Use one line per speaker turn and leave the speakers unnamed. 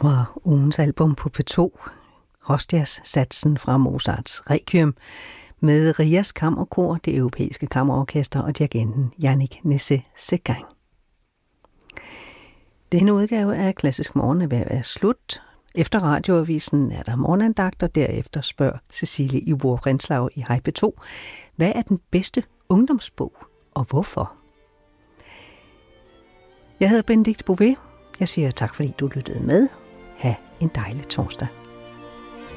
var ugens album på P2, Hostias-satsen fra Mozarts Requiem, med Rias Kammerkor, det europæiske kammerorkester og dirigenten Yannick Nézet-Séguin. Denne udgave af Klassisk Morgen er ved at være slut. Efter radioavisen er der morgenandagt, og derefter spørger Cecilie Ivor Renslau i Hej P2, hvad er den bedste ungdomsbog, og hvorfor? Jeg hedder Benedikte Bové. Jeg siger tak, fordi du lyttede med. Ha' en dejlig torsdag.